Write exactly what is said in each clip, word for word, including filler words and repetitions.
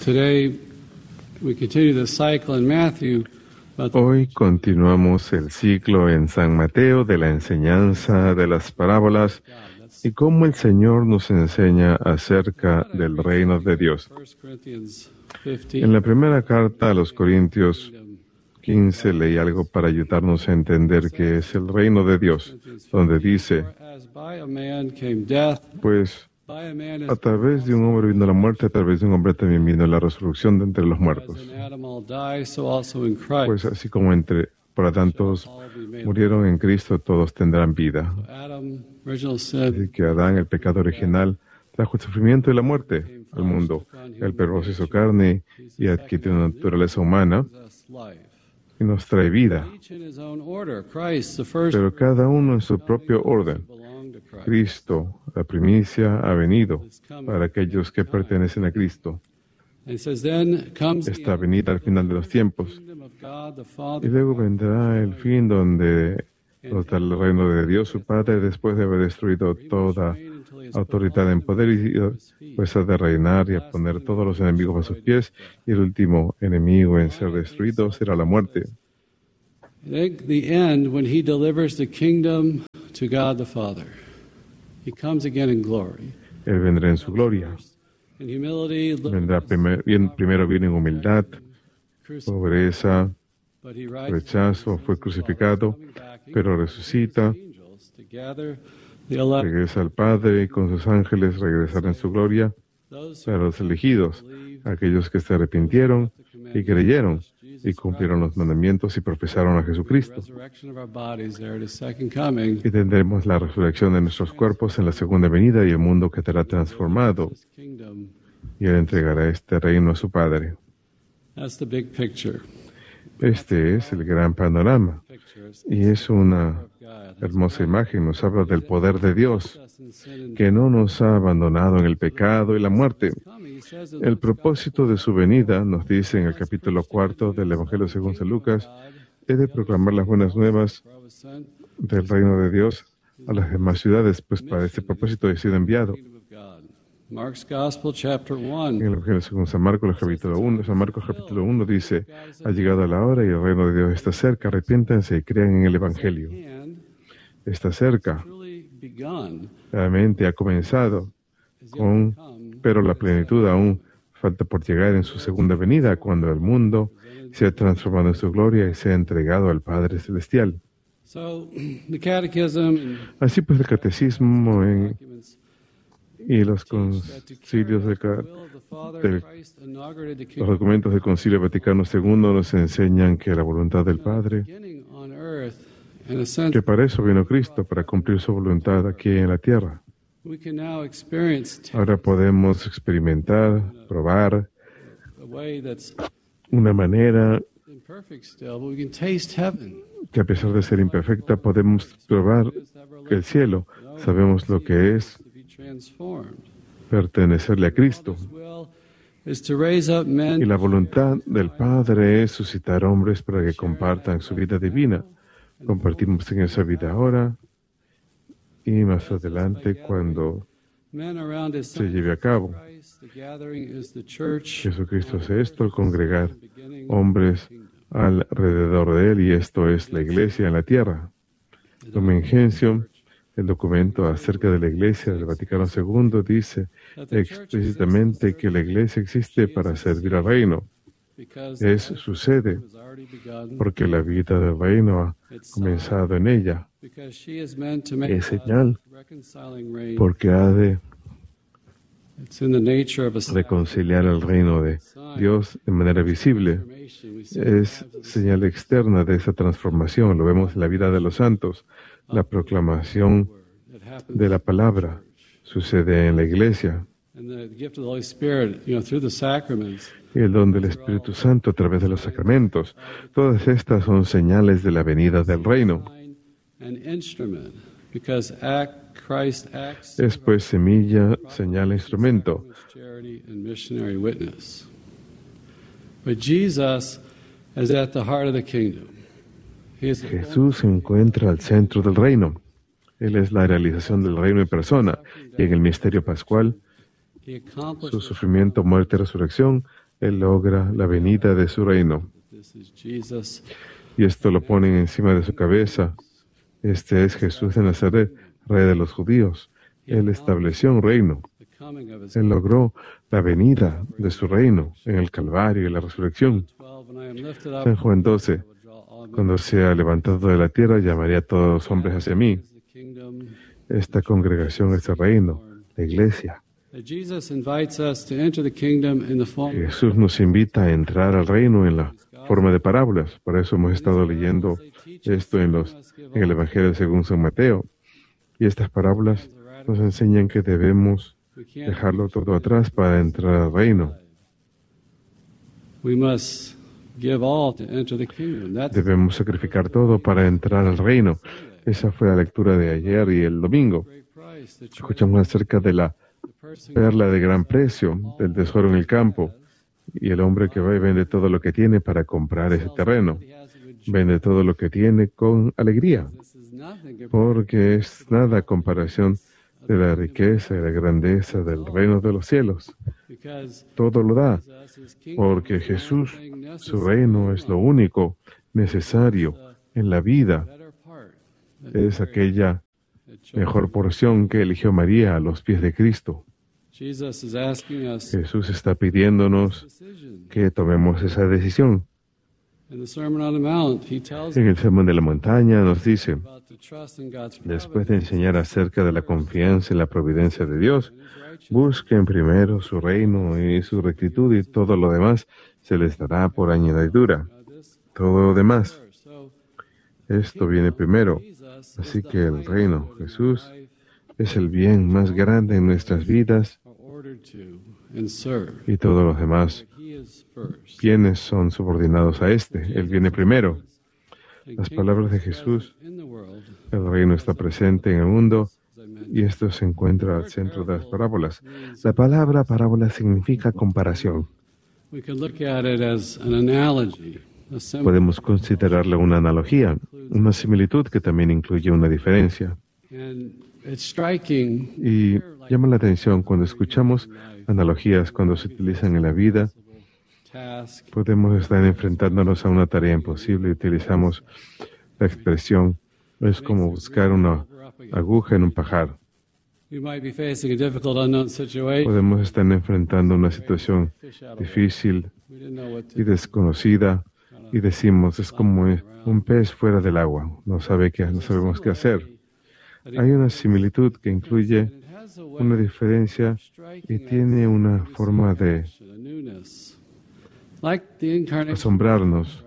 Today we continue the cycle in Matthew. Hoy continuamos el ciclo en San Mateo de la enseñanza de las parábolas y cómo el Señor nos enseña acerca del reino de Dios. En la primera carta a los Corintios quince leí algo para ayudarnos a entender qué es el reino de Dios, donde dice, pues a través de un hombre vino la muerte, a través de un hombre también vino la resurrección de entre los muertos. Pues así como entre por Adán todos murieron, en Cristo todos tendrán vida. Así que Adán, el pecado original, trajo el sufrimiento y la muerte al mundo. El perro se hizo carne y adquirió una naturaleza humana y nos trae vida. Pero cada uno en su propio orden. Cristo, la primicia, ha venido para aquellos que pertenecen a Cristo. Esta venida al final de los tiempos. Y luego vendrá el fin donde está el reino de Dios, su Padre, después de haber destruido toda autoridad en poder y pues ha de reinar y a poner todos los enemigos a sus pies. Y el último enemigo en ser destruido será la muerte. The end, when he delivers the kingdom to God the Father. He comes again in glory. Él vendrá en su gloria. Vendrá primer, bien, primero viene en humildad, pobreza, rechazo, fue crucificado, pero resucita, regresa al Padre y con sus ángeles regresará en su gloria para los elegidos, aquellos que se arrepintieron y creyeron y cumplieron los mandamientos y profesaron a Jesucristo. Y tendremos la resurrección de nuestros cuerpos en la segunda venida y el mundo que será transformado. Y Él entregará este reino a su Padre. Este es el gran panorama. Y es una hermosa imagen. Nos habla del poder de Dios, que no nos ha abandonado en el pecado y la muerte. El propósito de su venida, nos dice en el capítulo cuarto del Evangelio según San Lucas, es de proclamar las buenas nuevas del reino de Dios a las demás ciudades, pues para este propósito he sido enviado. En el Evangelio según San Marcos, el capítulo uno, San Marcos capítulo uno dice, ha llegado la hora y el reino de Dios está cerca, arrepiéntanse y crean en el Evangelio. Está cerca. Realmente ha comenzado, con, pero la plenitud aún falta por llegar en su segunda venida, cuando el mundo se ha transformado en su gloria y se ha entregado al Padre Celestial. Así pues, el catecismo en, y los concilios de, de, los documentos del Concilio Vaticano segundo nos enseñan que la voluntad del Padre, que para eso vino Cristo, para cumplir su voluntad aquí en la tierra. Ahora podemos experimentar, probar una manera que a pesar de ser imperfecta podemos probar el cielo. Sabemos lo que es pertenecerle a Cristo. Y la voluntad del Padre es suscitar hombres para que compartan su vida divina. Compartimos en esa vida ahora y más adelante cuando se lleve a cabo. Jesucristo hace esto al congregar hombres alrededor de Él y esto es la iglesia en la tierra. Lumen Gentium, el documento acerca de la iglesia del Vaticano segundo, dice explícitamente que la iglesia existe para servir al reino. Es su sede, porque la vida del reino ha comenzado en ella. Es señal, porque ha de reconciliar el reino de Dios de manera visible. Es señal externa de esa transformación. Lo vemos en la vida de los santos. La proclamación de la palabra sucede en la iglesia. Y el don del Espíritu Santo a través de los sacramentos. Todas estas son señales de la venida del reino. Es pues semilla, señal e instrumento. Jesús se encuentra al centro del reino. Él es la realización del reino en persona. Y en el misterio pascual, su sufrimiento, muerte y resurrección Él logra la venida de su reino. Y esto lo ponen encima de su cabeza. Este es Jesús de Nazaret, Rey de los judíos. Él estableció un reino. Él logró la venida de su reino en el Calvario y la resurrección. San Juan doce, cuando sea levantado de la tierra, llamaré a todos los hombres hacia mí. Esta congregación es el reino, la iglesia. Jesús nos invita a entrar al reino en la forma de parábolas. Por eso hemos estado leyendo esto en, los, en el Evangelio según San Mateo. Y estas parábolas nos enseñan que debemos dejarlo todo atrás para entrar al reino. Debemos sacrificar todo para entrar al reino. Esa fue la lectura de ayer y el domingo. Escuchamos acerca de la perla de gran precio, del tesoro en el campo, y el hombre que va y vende todo lo que tiene para comprar ese terreno. Vende todo lo que tiene con alegría, porque es nada a comparación de la riqueza y la grandeza del reino de los cielos. Todo lo da, porque Jesús, su reino, es lo único necesario en la vida. Es aquella mejor porción que eligió María a los pies de Cristo. Jesús está pidiéndonos que tomemos esa decisión. En el Sermón de la Montaña nos dice, después de enseñar acerca de la confianza en la providencia de Dios, busquen primero su reino y su rectitud y todo lo demás se les dará por añadidura. Todo lo demás. Esto viene primero. Así que el reino, Jesús, es el bien más grande en nuestras vidas y todos los demás bienes son subordinados a este. Él viene primero. Las palabras de Jesús, el reino está presente en el mundo y esto se encuentra al centro de las parábolas. La palabra parábola significa comparación. Podemos considerarla una analogía, una similitud que también incluye una diferencia. Y llama la atención cuando escuchamos analogías, cuando se utilizan en la vida. Podemos estar enfrentándonos a una tarea imposible y utilizamos la expresión, es como buscar una aguja en un pajar. Podemos estar enfrentando una situación difícil y desconocida y decimos, es como un pez fuera del agua, no sabe qué, no sabemos qué hacer. Hay una similitud que incluye una diferencia y tiene una forma de asombrarnos.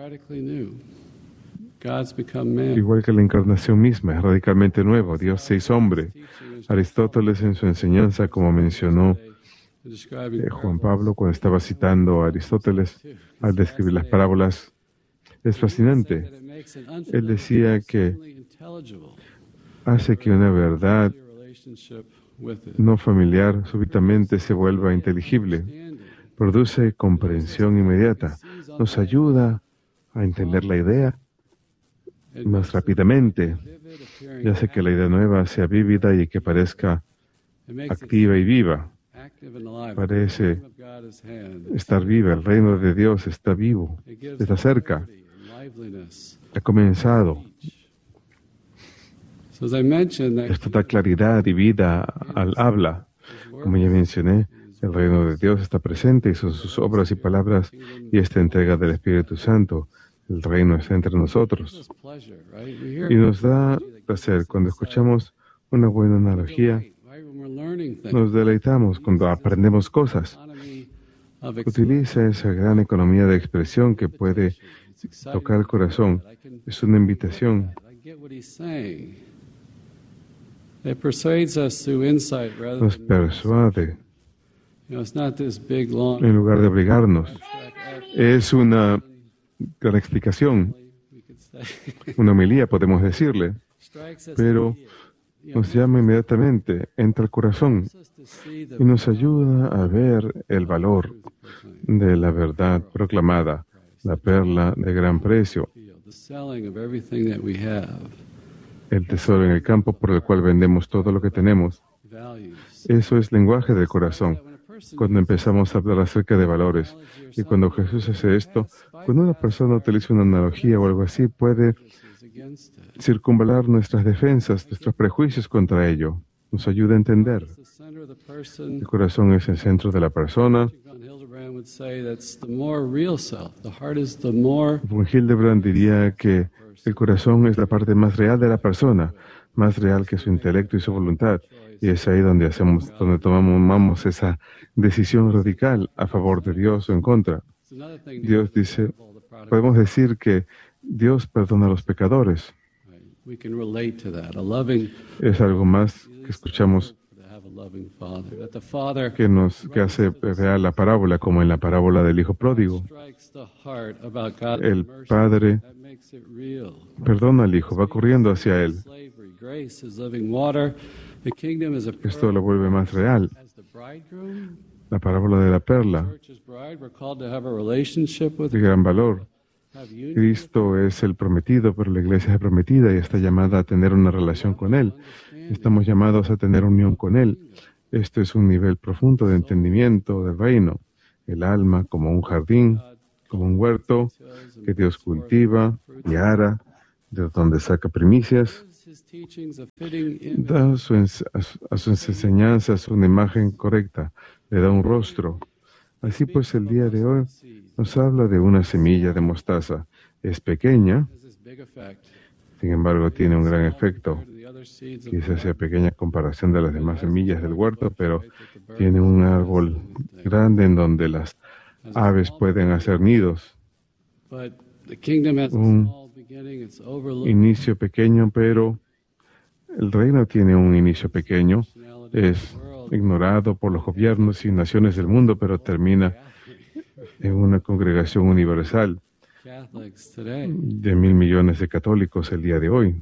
Igual que la encarnación misma, es radicalmente nuevo. Dios se hizo hombre. Aristóteles en su enseñanza, como mencionó eh, Juan Pablo cuando estaba citando a Aristóteles al describir las parábolas, es fascinante. Él decía que hace que una verdad no familiar súbitamente se vuelva inteligible. Produce comprensión inmediata. Nos ayuda a entender la idea más rápidamente. Y hace que la idea nueva sea vívida y que parezca activa y viva. Parece estar viva. El reino de Dios está vivo, está cerca, ha comenzado. Esto da claridad y vida al habla. Como ya mencioné, el reino de Dios está presente y son sus obras y palabras y esta entrega del Espíritu Santo. El reino está entre nosotros. Y nos da placer cuando escuchamos una buena analogía. Nos deleitamos cuando aprendemos cosas. Utiliza esa gran economía de expresión que puede tocar el corazón. Es una invitación. Nos persuade en lugar de obligarnos. Es una gran explicación, una homilía, podemos decirle, pero nos llama inmediatamente, entra al corazón y nos ayuda a ver el valor de la verdad proclamada, la perla de gran precio, el tesoro en el campo por el cual vendemos todo lo que tenemos. Eso es lenguaje del corazón. cuando empezamos a hablar acerca de valores. Y cuando Jesús hace esto, cuando una persona utiliza una analogía o algo así, puede circunvalar nuestras defensas, nuestros prejuicios contra ello. Nos ayuda a entender. El corazón es el centro de la persona. Von Hildebrand diría que el corazón es la parte más real de la persona, más real que su intelecto y su voluntad. Y es ahí donde hacemos, donde tomamos esa decisión radical a favor de Dios o en contra. Dios dice, podemos decir que Dios perdona a los pecadores. Es algo más que escuchamos que nos que hace real la parábola, como en la parábola del hijo pródigo. El padre perdona al hijo, va corriendo hacia él. Esto lo vuelve más real. La parábola de la perla, de gran valor. Cristo es el prometido, pero la iglesia es prometida y está llamada a tener una relación con Él. Estamos llamados a tener unión con Él. Esto es un nivel profundo de entendimiento del reino. El alma como un jardín, como un huerto que Dios cultiva y ara, de donde saca primicias. Da a, su, a sus enseñanzas una imagen correcta, le da un rostro. Así pues, el día de hoy nos habla de una semilla de mostaza. Es pequeña, sin embargo, tiene un gran efecto. Quizás sea pequeña en comparación de las demás semillas del huerto, pero tiene un árbol grande en donde las aves pueden hacer nidos. Un inicio pequeño, pero el reino tiene un inicio pequeño. Es ignorado por los gobiernos y naciones del mundo, pero termina en una congregación universal de mil millones de católicos el día de hoy.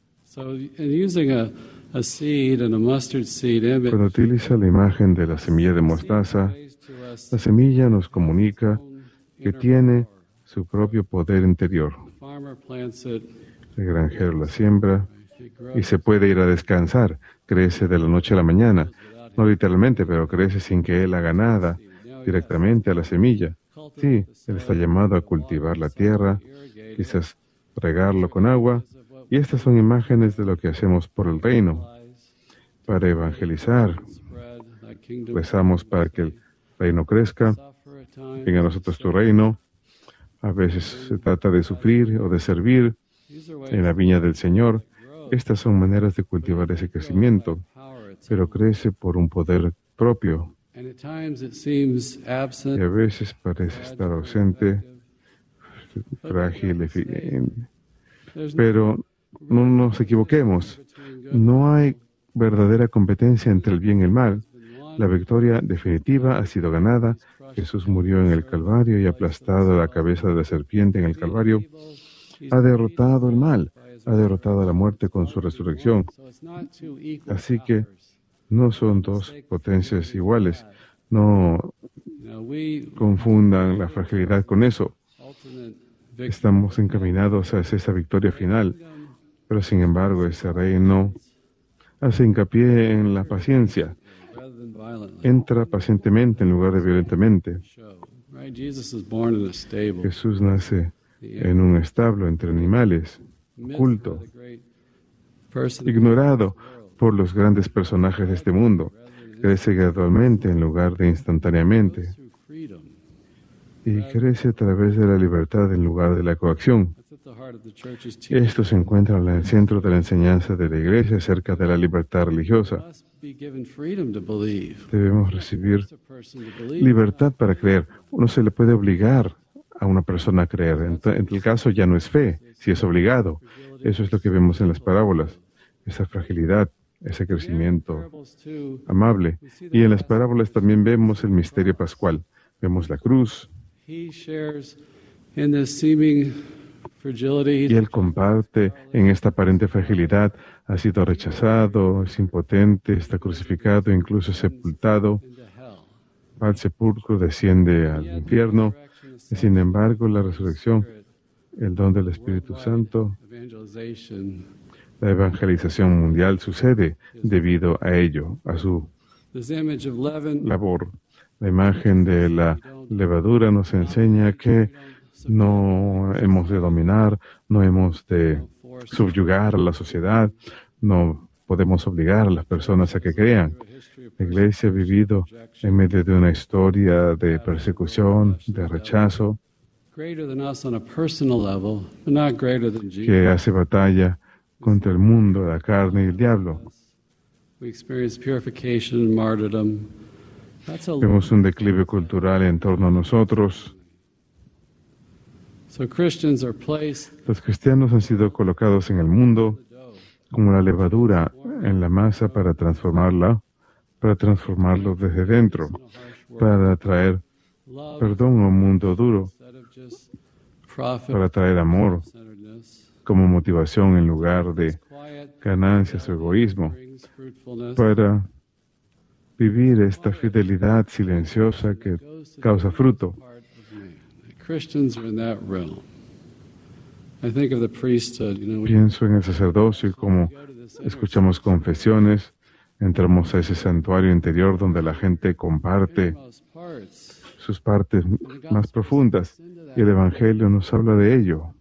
Cuando utiliza la imagen de la semilla de mostaza, la semilla nos comunica que tiene su propio poder interior. El granjero la siembra y se puede ir a descansar. Crece de la noche a la mañana. No literalmente, pero crece sin que él haga nada directamente a la semilla. Sí, él está llamado a cultivar la tierra, quizás regarlo con agua. Y estas son imágenes de lo que hacemos por el reino. Para evangelizar, rezamos para que el reino crezca. Venga a nosotros tu reino. A veces se trata de sufrir o de servir en la viña del Señor. Estas son maneras de cultivar ese crecimiento, pero crece por un poder propio. Y a veces parece estar ausente, frágil, pero no nos equivoquemos. No hay verdadera competencia entre el bien y el mal. La victoria definitiva ha sido ganada. Jesús murió en el Calvario y aplastado la cabeza de la serpiente en el Calvario. Ha derrotado el mal, ha derrotado a la muerte con su resurrección. Así que no son dos potencias iguales. No confundan la fragilidad con eso. Estamos encaminados hacia esa victoria final, pero sin embargo ese reino hace hincapié en la paciencia. Entra pacientemente en lugar de violentamente. Jesús nace en un establo entre animales, oculto, ignorado por los grandes personajes de este mundo. Crece gradualmente en lugar de instantáneamente. Y crece a través de la libertad en lugar de la coacción. Esto se encuentra en el centro de la enseñanza de la Iglesia acerca de la libertad religiosa. Debemos recibir libertad para creer. No se le puede obligar a una persona a creer. En, en el caso ya no es fe, si es obligado. Eso es lo que vemos en las parábolas. Esa fragilidad, ese crecimiento amable. Y en las parábolas también vemos el misterio pascual. Vemos la cruz. Y él comparte en esta aparente fragilidad. Ha sido rechazado, es impotente, está crucificado, incluso sepultado. Va al sepulcro, desciende al infierno. Y sin embargo, la resurrección, el don del Espíritu Santo, la evangelización mundial sucede debido a ello, a su labor. La imagen de la levadura nos enseña que no hemos de dominar, no hemos de subyugar a la sociedad, no podemos obligar a las personas a que crean. La Iglesia ha vivido en medio de una historia de persecución, de rechazo, que hace batalla contra el mundo, la carne y el diablo. Vemos un declive cultural en torno a nosotros. Los cristianos han sido colocados en el mundo como la levadura en la masa para transformarla, para transformarlo desde dentro, para traer perdón a un mundo duro, para traer amor como motivación en lugar de ganancias o egoísmo, para vivir esta fidelidad silenciosa que causa fruto. Pienso en el sacerdocio y como escuchamos confesiones, entramos a ese santuario interior donde la gente comparte sus partes más profundas y el Evangelio nos habla de ello.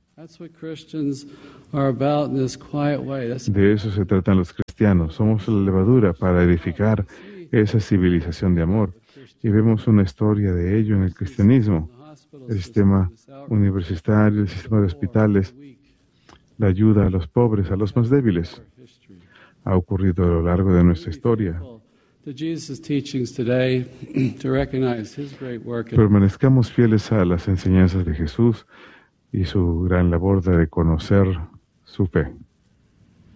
De eso se tratan los cristianos. Somos la levadura para edificar esa civilización de amor. Y vemos una historia de ello en el cristianismo. El sistema universitario, el sistema de hospitales, la ayuda a los pobres, a los más débiles, ha ocurrido a lo largo de nuestra historia. Permanezcamos fieles a las enseñanzas de Jesús y su gran labor de reconocer su fe.